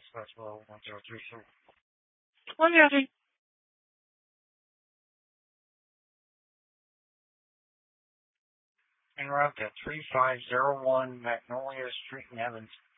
Westboro 1032. Hi, Jesse. En route at 3501 Magnolia Street in Evans.